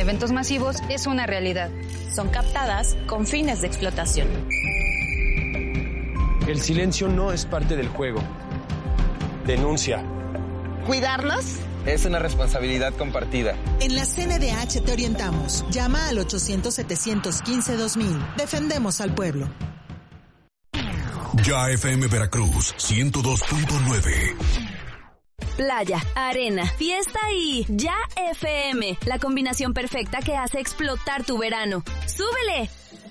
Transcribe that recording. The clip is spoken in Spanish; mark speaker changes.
Speaker 1: eventos masivos es una realidad.
Speaker 2: Son captadas con fines de explotación.
Speaker 3: El silencio no es parte del juego. Denuncia.
Speaker 4: ¿Cuidarnos?
Speaker 5: Es una responsabilidad compartida.
Speaker 6: En la CNDH te orientamos. Llama al 800-715-2000. Defendemos al pueblo.
Speaker 7: Ya FM Veracruz 102.9.
Speaker 8: Playa, arena, fiesta y Ya FM. La combinación perfecta que hace explotar tu verano. ¡Súbele!